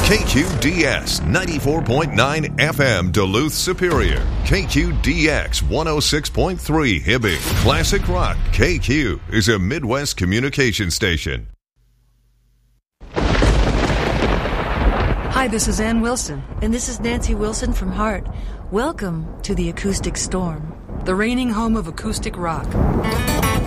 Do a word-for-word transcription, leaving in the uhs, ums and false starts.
K Q D S ninety-four point nine F M Duluth Superior. K Q D X one oh six point three Hibbing. Classic Rock K Q is a Midwest communication station. Hi, this is Ann Wilson. And this is Nancy Wilson from Heart. Welcome to the Acoustic Storm, the reigning home of acoustic rock.